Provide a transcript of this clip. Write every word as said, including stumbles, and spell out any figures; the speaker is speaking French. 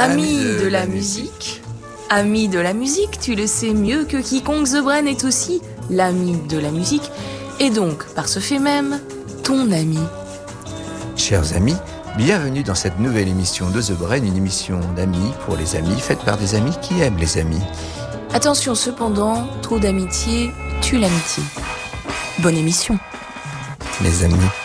Ami de, de la musique, ami de la musique, tu le sais mieux que quiconque, The Brain est aussi l'ami de la musique, et donc, par ce fait même, ton ami. Chers amis, bienvenue dans cette nouvelle émission de The Brain, une émission d'amis pour les amis, faite par des amis qui aiment les amis. Attention cependant, trop d'amitié tue l'amitié. Bonne émission. Les amis.